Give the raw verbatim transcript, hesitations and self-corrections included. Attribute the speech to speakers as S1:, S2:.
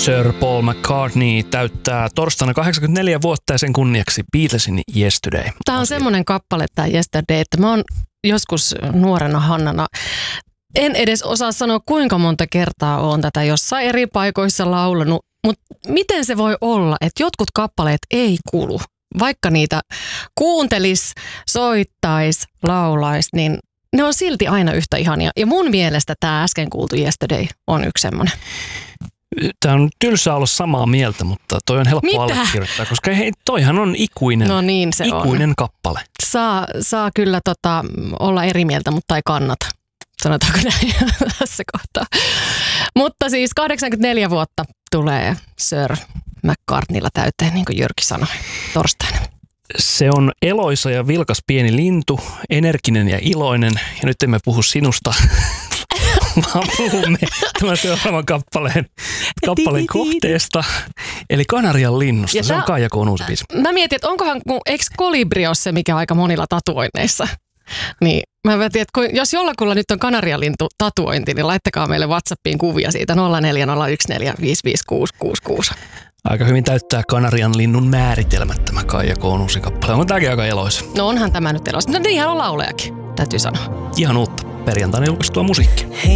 S1: Sir Paul McCartney täyttää torstaina kahdeksankymmentäneljä vuotta ja sen kunniaksi Beatlesin Yesterday.
S2: Tämä on semmoinen kappale, tämä Yesterday, että mä oon joskus nuorena Hannana, en edes osaa sanoa kuinka monta kertaa oon tätä jossain eri paikoissa laulanut, mutta miten se voi olla, että jotkut kappaleet ei kulu, vaikka niitä kuuntelis, soittais, laulais, niin ne on silti aina yhtä ihania. Ja mun mielestä tämä äsken kuultu Yesterday on yksi semmoinen.
S1: Tämä on tylsää olla samaa mieltä, mutta toi on helppo
S2: Mitä?
S1: allekirjoittaa, koska hei, toihan on ikuinen,
S2: no niin, se
S1: ikuinen
S2: on.
S1: kappale.
S2: Saa, saa kyllä tota, olla eri mieltä, mutta ei kannata. Sanotaanko näin tässä kohtaa. Mutta siis kahdeksankymmentäneljä vuotta tulee Sir McCartneylla täyteen, niin kuin Jyrki sanoi torstaina.
S1: Se on eloisa ja vilkas pieni lintu, energinen ja iloinen. Ja nyt emme puhu sinusta, vaan puhumme tämän seuraavan kappaleen, kappaleen kohteesta. Eli Kanarian linnusta. Ja se tää, on Kaija K:n uusi biisi.
S2: Mä mietin, että onkohan, eikö kolibri ole se, mikä on aika monilla tatuoinneissa? Niin, mä mietin, että kun, jos jollakulla nyt on kanarialintu tatuointi, niin laittakaa meille WhatsAppiin kuvia siitä nolla neljä nolla yksi neljä viisi viisi kuusi kuusi kuusi.
S1: Aika hyvin täyttää Kanarian linnun määritelmät tämä Kaija K:n uusi kappale. Onko tämäkin aika eloisa?
S2: No onhan tämä nyt eloisa. No niinhän on laulejakin, täytyy sanoa.
S1: Ihan uutta perjantaina julkaistua musiikkia.